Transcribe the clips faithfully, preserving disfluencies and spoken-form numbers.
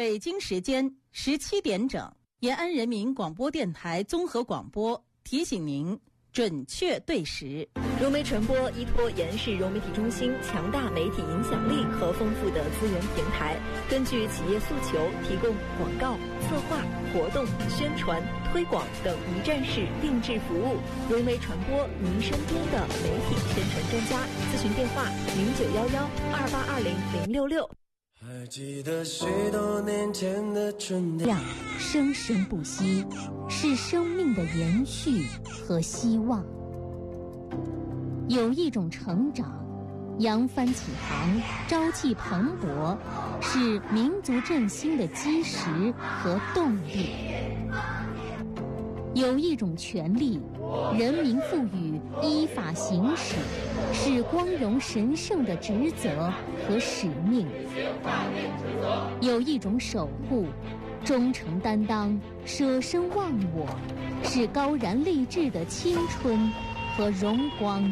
北京时间十七点整，延安人民广播电台综合广播提醒您准确对时。 融媒传播依托延安市融媒体中心强大媒体影响力和丰富的资源平台，根据企业诉求，提供广告、策划、活动、宣传、推广等一站式定制服务。融媒传播，您身边的媒体宣传专家。咨询电话：零九幺幺二八二零零六六。 还记得许多年前的春天， 生生不息，是生命的延续和希望。有一种成长，扬帆起航，朝气蓬勃，是民族振兴的基石和动力。有一种权利，人民赋予依法行使，是光荣神圣的职责和使命。有一种守护，忠诚担当，舍身忘我，是高燃励志的青春和荣光。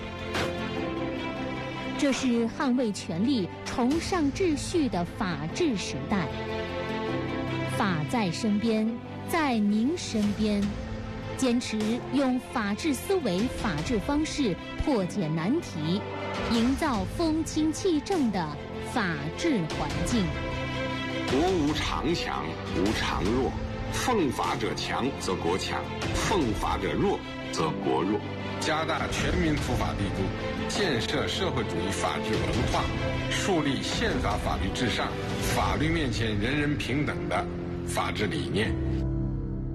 这是捍卫权利、崇尚秩序的法治时代。法在身边，在您身边，坚持用法治思维、法治方式破解难题，营造风清气正的法治环境。 国无常强，无常弱，奉法者强则国强，奉法者弱则国弱。 加大全民普法力度，建设社会主义法治文化，树立宪法法律至上、法律面前人人平等的法治理念。